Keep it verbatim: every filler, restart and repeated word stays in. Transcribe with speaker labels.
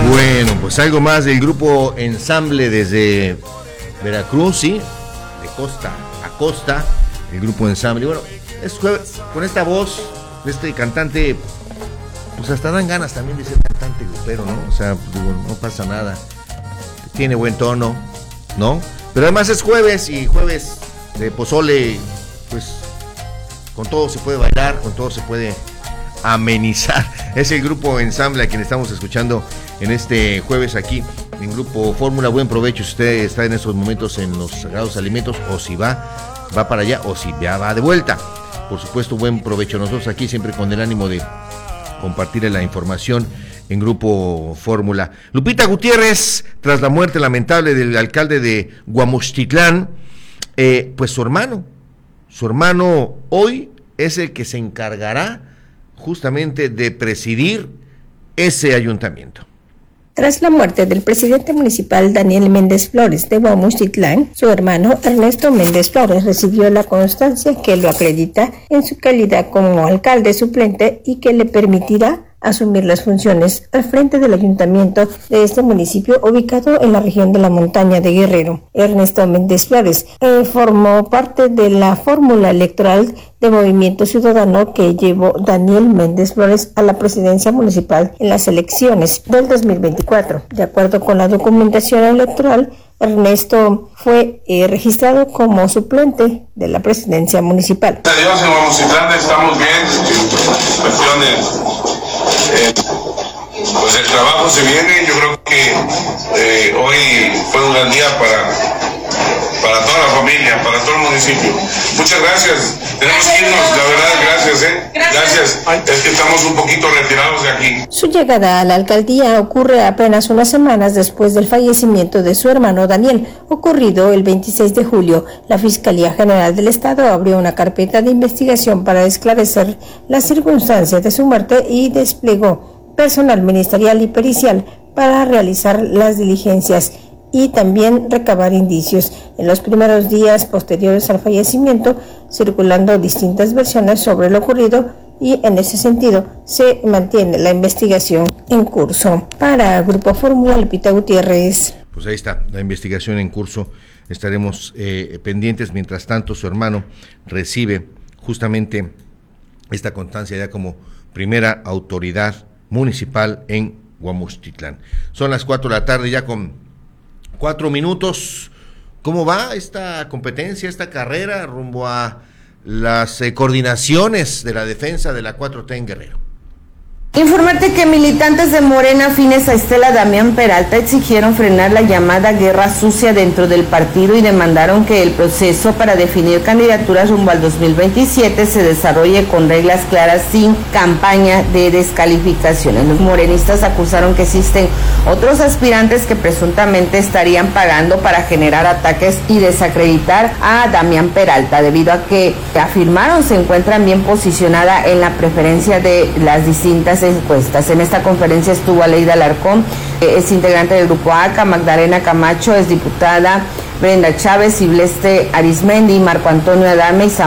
Speaker 1: Bueno, pues algo más del grupo Ensamble desde Veracruz, sí, de costa a costa, el grupo Ensamble. Bueno, es jueves, con esta voz de este cantante, pues hasta dan ganas también de ser cantante grupero, ¿no? O sea, digo, no pasa nada. Tiene buen tono, ¿no? Pero además es jueves y jueves de pozole, pues con todo se puede bailar, con todo se puede amenizar. Es el grupo Ensamble a quien estamos escuchando en este jueves aquí en Grupo Fórmula. Buen provecho si usted está en esos momentos en los Sagrados Alimentos, o si va, va para allá, o si ya va de vuelta. Por supuesto, buen provecho. Nosotros aquí siempre con el ánimo de compartir la información en Grupo Fórmula. Lupita Gutiérrez, tras la muerte lamentable del alcalde de Guamuchtitlán, eh, pues su hermano, su hermano hoy es el que se encargará justamente de presidir ese ayuntamiento.
Speaker 2: Tras la muerte del presidente municipal Daniel Méndez Flores de Guamuchtitlán, su hermano Ernesto Méndez Flores recibió la constancia que lo acredita en su calidad como alcalde suplente y que le permitirá asumir las funciones al frente del ayuntamiento de este municipio ubicado en la región de la montaña de Guerrero. Ernesto Méndez Flores eh, formó parte de la fórmula electoral de Movimiento Ciudadano que llevó Daniel Méndez Flores a la presidencia municipal en las elecciones del dos mil veinticuatro. De acuerdo con la documentación electoral, Ernesto fue eh, registrado como suplente de la presidencia municipal.
Speaker 3: Adiós, en Guamuchtitlán estamos bien, en cuestiones. Eh, pues el trabajo se viene. Yo creo que eh, hoy fue un gran día para, para toda la familia, para todo el municipio. Muchas gracias. Tenemos que irnos, la verdad, gracias, ¿eh? Gracias. Es que estamos un poquito retirados de aquí.
Speaker 2: Su llegada a la alcaldía ocurre apenas unas semanas después del fallecimiento de su hermano Daniel, ocurrido el veintiséis de julio. La Fiscalía General del Estado abrió una carpeta de investigación para esclarecer las circunstancias de su muerte y desplegó personal ministerial y pericial para realizar las diligencias y también recabar indicios. En los primeros días posteriores al fallecimiento, circulando distintas versiones sobre lo ocurrido, y en ese sentido se mantiene la investigación en curso. Para Grupo Fórmula, Lupita Gutiérrez.
Speaker 1: Pues ahí está, la investigación en curso. Estaremos eh, pendientes. Mientras tanto, su hermano recibe justamente esta constancia ya como primera autoridad municipal en Guamuchtitlán. Son las cuatro de la tarde, ya con cuatro minutos. ¿Cómo va esta competencia, esta carrera rumbo a las eh, coordinaciones de la defensa de la cuatro T en Guerrero?
Speaker 4: Informarte que militantes de Morena afines a Estela Damián Peralta exigieron frenar la llamada guerra sucia dentro del partido y demandaron que el proceso para definir candidaturas rumbo al dos mil veintisiete se desarrolle con reglas claras sin campaña de descalificaciones. Los morenistas acusaron que existen otros aspirantes que presuntamente estarían pagando para generar ataques y desacreditar a Damián Peralta, debido a que afirmaron se encuentran bien posicionada en la preferencia de las distintas encuestas. En esta conferencia estuvo Aleida Alarcón, que es integrante del Grupo ACA, Magdalena Camacho, es diputada, Brenda Chávez, Ibleste Arismendi, Marco Antonio Adame y Samuel